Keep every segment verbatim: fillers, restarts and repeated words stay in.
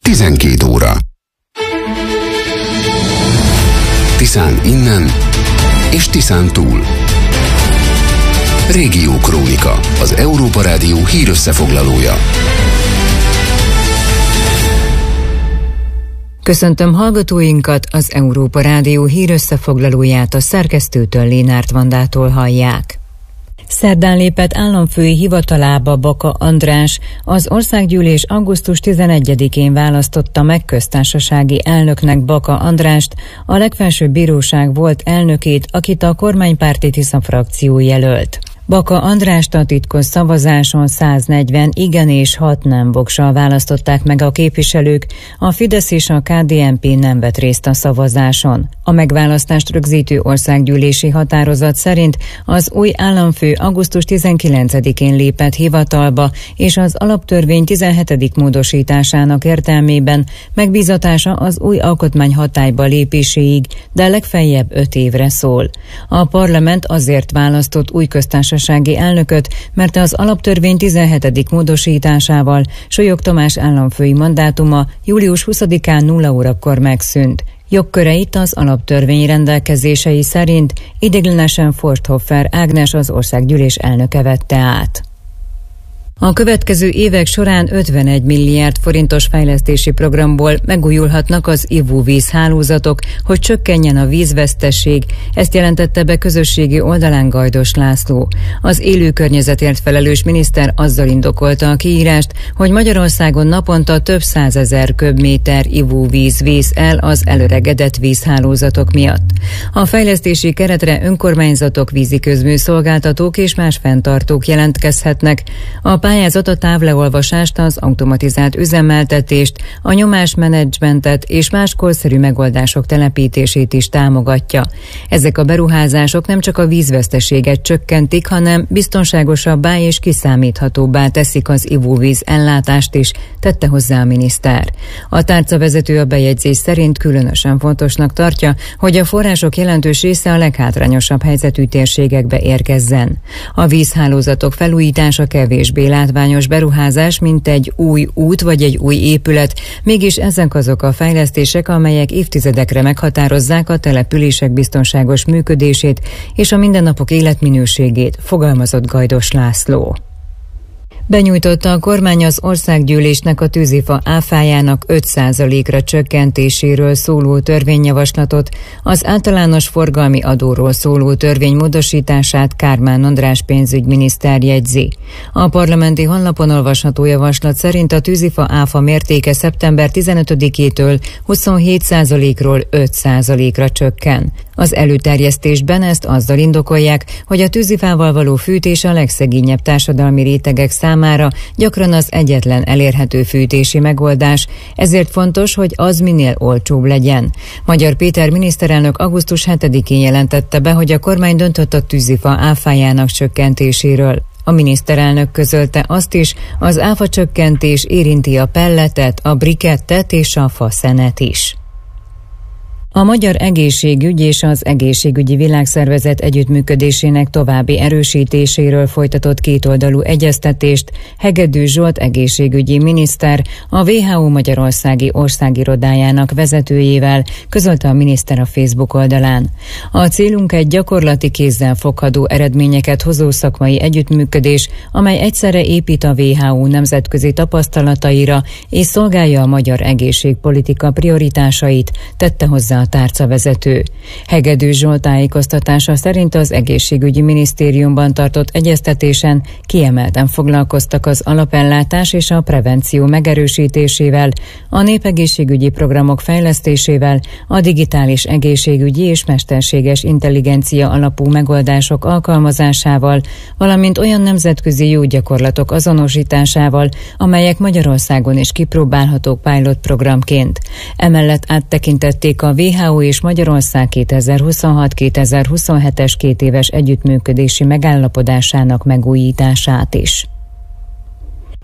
tizenkét óra. Tiszán innen és Tiszán túl. Régiókrónika, az Európa Rádió hírösszefoglalója. Köszöntöm hallgatóinkat, az Európa Rádió hírösszefoglalóját a szerkesztőtől, Lénárt Vandától hallják. Szerdán lépett államfői hivatalába Baka András. Az országgyűlés augusztus tizenegyedikén választotta meg köztársasági elnöknek Baka Andrást, a legfelsőbb bíróság volt elnökét, akit a kormánypárti Tisza frakció jelölt. Baka Andrást a titkos szavazáson száznegyven igen és hat nem voksal választották meg a képviselők, a Fidesz és a ká dé en pé nem vett részt a szavazáson. A megválasztást rögzítő országgyűlési határozat szerint az új államfő augusztus tizenkilencedikén lépett hivatalba, és az alaptörvény tizenhetedik módosításának értelmében megbízatása az új alkotmány hatályba lépéséig, de legfeljebb öt évre szól. A parlament azért választott új köztársasági elnököt, mert az alaptörvény tizenhetedik módosításával Solyog Tamás államfői mandátuma július huszadikán nulla órakor megszűnt. Jogköreit az alaptörvény rendelkezései szerint ideiglenesen Forsthoffer Ágnes, az országgyűlés elnöke vette át. A következő évek során ötvenegy milliárd forintos fejlesztési programból megújulhatnak az ivóvízhálózatok, hogy csökkenjen a vízvesztesség, ezt jelentette be közösségi oldalán Gajdos László. Az élő környezetért felelős miniszter azzal indokolta a kiírást, hogy Magyarországon naponta több százezer köbméter ivóvíz vész el az elöregedett vízhálózatok miatt. A fejlesztési keretre önkormányzatok, víziközműszolgáltatók és más fenntartók jelentkezhetnek. A pályázat a távleolvasást, az automatizált üzemeltetést, a nyomásmenedzsmentet és más korszerű megoldások telepítését is támogatja. Ezek a beruházások nem csak a vízveszteséget csökkentik, hanem biztonságosabbá és kiszámíthatóbbá teszik az ivóvíz ellátást is, tette hozzá a miniszter. A tárcavezető a bejegyzés szerint különösen fontosnak tartja, hogy a források jelentős része a leghátrányosabb helyzetű térségekbe érkezzen. A vízhálózatok felújítása kevésbé látványos beruházás, mint egy új út vagy egy új épület, mégis ezek azok a fejlesztések, amelyek évtizedekre meghatározzák a települések biztonságos működését és a mindennapok életminőségét, fogalmazott Gajdos László. Benyújtotta a kormány az országgyűlésnek a tűzifa áfájának öt százalékra csökkentéséről szóló törvényjavaslatot, az általános forgalmi adóról szóló törvény módosítását Kármán András pénzügyminiszter jegyzi. A parlamenti honlapon olvasható javaslat szerint a tűzifa áfa mértéke szeptember tizenötödikétől huszonhét százalékról öt százalékra csökken. Az előterjesztésben ezt azzal indokolják, hogy a tűzifával való fűtés a legszegényebb társadalmi rétegek számára gyakran az egyetlen elérhető fűtési megoldás, ezért fontos, hogy az minél olcsóbb legyen. Magyar Péter miniszterelnök augusztus hetedikén jelentette be, hogy a kormány döntött a tűzifa áfájának csökkentéséről. A miniszterelnök közölte azt is, az áfa csökkentés érinti a pelletet, a brikettet és a faszenet is. A Magyar Egészségügy és az Egészségügyi Világszervezet együttműködésének további erősítéséről folytatott kétoldalú egyeztetést Hegedű Zsolt egészségügyi miniszter, a vé há o Magyarországi országirodájának vezetőjével, közölte a miniszter a Facebook oldalán. A célunk egy gyakorlati kézzel fogható eredményeket hozó szakmai együttműködés, amely egyszerre épít a vé há o nemzetközi tapasztalataira és szolgálja a magyar egészségpolitika prioritásait, tette hozzá a tárcavezető. Hegedű Zsolt tájékoztatása szerint az egészségügyi minisztériumban tartott egyeztetésen kiemelten foglalkoztak az alapellátás és a prevenció megerősítésével, a népegészségügyi programok fejlesztésével, a digitális egészségügyi és mesterséges intelligencia alapú megoldások alkalmazásával, valamint olyan nemzetközi jó gyakorlatok azonosításával, amelyek Magyarországon is kipróbálhatók pilot programként. Emellett áttekintették a vé há o és Magyarország kétezer-huszonhat kétezer-huszonhetes két éves együttműködési megállapodásának megújítását is.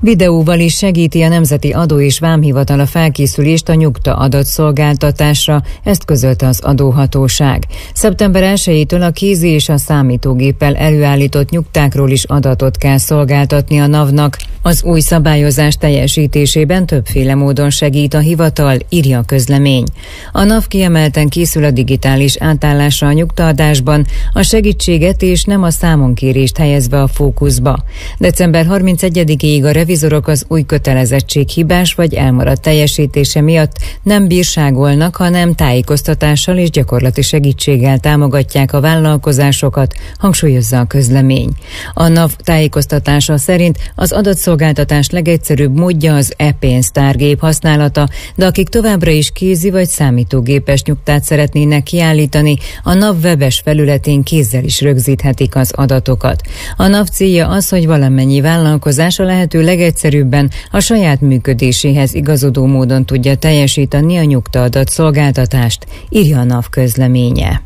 Videóval is segíti a Nemzeti Adó és Vámhivatal a felkészülést a nyugta adatszolgáltatásra, ezt közölte az adóhatóság. szeptember elsejétől a kézi és a számítógéppel előállított nyugtákról is adatot kell szolgáltatni a NAV-nak. Az új szabályozás teljesítésében többféle módon segít a hivatal, írja a közlemény. A NAV kiemelten készül a digitális átállásra a nyugtaadásban, a segítséget és nem a számonkérést helyezve a fókuszba. december harmincegyedikéig a revizorok az új kötelezettség hibás vagy elmaradt teljesítése miatt nem bírságolnak, hanem tájékoztatással és gyakorlati segítséggel támogatják a vállalkozásokat, hangsúlyozza a közlemény. A NAV tájékoztatása szerint az adatszolgáltatás legegyszerűbb módja az e-pénztárgép használata, de akik továbbra is kézi vagy számítógépes nyugtát szeretnének kiállítani, a NAV webes felületén kézzel is rögzíthetik az adatokat. A NAV célja az, hogy valamennyi vállalkozás a lehető legegyszerűbben a saját működéséhez igazodó módon tudja teljesíteni a nyugtaadat szolgáltatást, írja a NAV közleménye.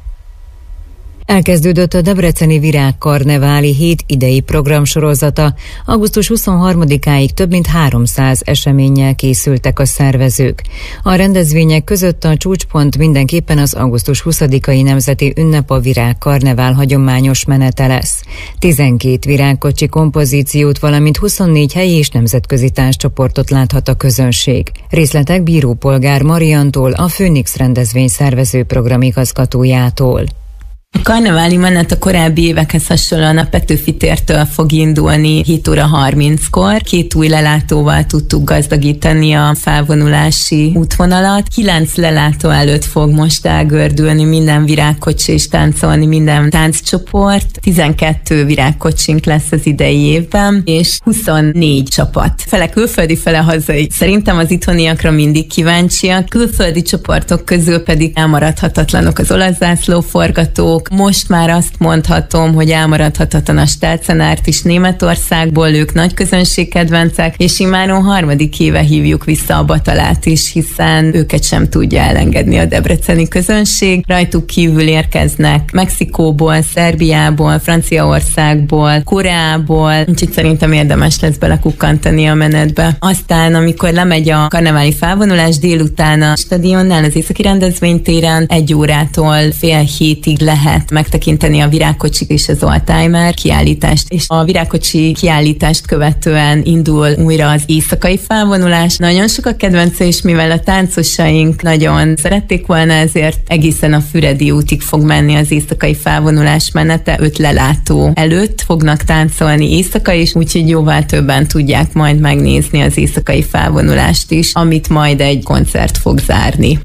Elkezdődött a Debreceni Virágkarneváli hét idei programsorozata. augusztus huszonharmadikáig több mint háromszáz eseménnyel készültek a szervezők. A rendezvények között a csúcspont mindenképpen az augusztus huszadikai nemzeti ünnep, a Virágkarnevál hagyományos menete lesz. tizenkét virágkocsi kompozíciót, valamint huszonnégy helyi és nemzetközi tánccsoportot láthat a közönség. Részletek Bírópolgár Mariantól, a Főnix rendezvény szervező programigazgatójától. A karneváli menet a korábbi évekhez hasonlóan a Petőfi tértől fog indulni hét óra harminckor. Két új lelátóval tudtuk gazdagítani a felvonulási útvonalat. Kilenc lelátó előtt fog most elgördülni minden virágkocsi és táncolni minden tánccsoport. tizenkettő virágkocsink lesz az idei évben, és huszonnégy csapat. Fele külföldi, fele hazai. Szerintem az itthoniakra mindig kíváncsiak. Külföldi csoportok közül pedig elmaradhatatlanok az olasz zászlóforgatók. Most már azt mondhatom, hogy elmaradhatatlan a Stelzenárt is Németországból, ők nagy közönségkedvencek, és immáron harmadik éve hívjuk vissza a Batalát is, hiszen őket sem tudja elengedni a debreceni közönség. Rajtuk kívül érkeznek Mexikóból, Szerbiából, Franciaországból, Koreából, úgyhogy szerintem érdemes lesz belekukkantani a menetbe. Aztán, amikor lemegy a karneváli felvonulás, délután a stadionnál, az északi rendezvénytéren egy órától fél hétig lehet megtekinteni a virágkocsik és az oldtimer kiállítást, és a virágkocsi kiállítást követően indul újra az éjszakai felvonulás. Nagyon sok a kedvence, és mivel a táncosaink nagyon szerették volna, ezért egészen a Füredi útig fog menni az éjszakai felvonulás menete. Öt lelátó előtt fognak táncolni éjszaka is, úgyhogy jóval többen tudják majd megnézni az éjszakai felvonulást is, amit majd egy koncert fog zárni.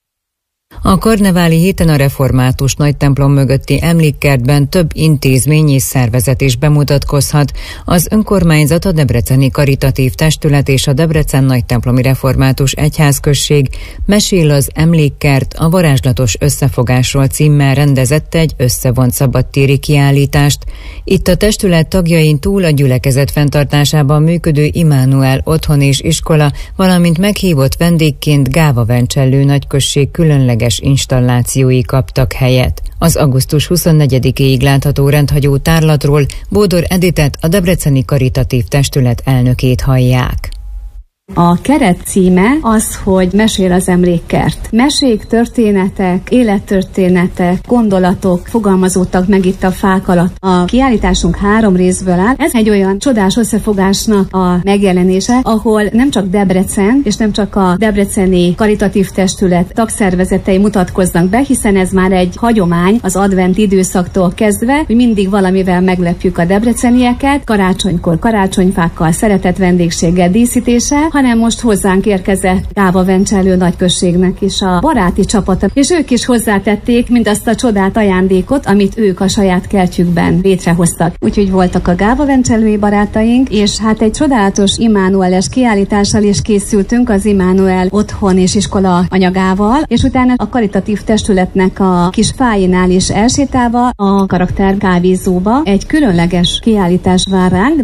A karneváli héten a református nagytemplom mögötti emlékkertben több intézmény és szervezet is bemutatkozhat. Az önkormányzat, a Debreceni Karitatív Testület és a Debrecen Nagytemplomi Református Egyházközség Mesél az emlékkert, a varázslatos összefogásról címmel rendezett egy összevont szabadtéri kiállítást. Itt a testület tagjain túl a gyülekezet fenntartásában működő Immanuel otthon és iskola, valamint meghívott vendégként Gáva Vencsellő nagyközség különleges installációi kaptak helyet. Az augusztus huszonnegyedikéig látható rendhagyó tárlatról Bódor Editet, a Debreceni Karitatív Testület elnökét hallják. A keret címe az, hogy Mesél az emlékkert. Mesék, történetek, élettörténetek, gondolatok fogalmazódtak meg itt a fák alatt. A kiállításunk három részből áll. Ez egy olyan csodás összefogásnak a megjelenése, ahol nem csak Debrecen, és nem csak a Debreceni Karitatív Testület tagszervezetei mutatkoznak be, hiszen ez már egy hagyomány az advent időszaktól kezdve, hogy mindig valamivel meglepjük a debrecenieket, karácsonykor karácsonyfákkal, szeretett vendégséggel, díszítéssel, hanem most hozzánk érkezett Gáva Vencsellő nagyközségnek is a baráti csapata, és ők is hozzátették mindazt a csodát, ajándékot, amit ők a saját kertjükben létrehoztak. Úgyhogy voltak a Gáva Vencsellői barátaink, és hát egy csodálatos Immanueles kiállítással is készültünk, az Immanuel otthon és iskola anyagával, és utána a karitatív testületnek a kis fájinál is elsétálva a karakter kávézóba egy különleges kiállítás vár ránk.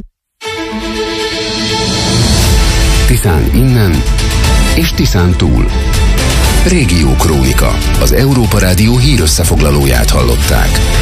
Tiszán innen és Tiszán túl. Régió Krónika. Az Európa Rádió hírösszefoglalóját hallották.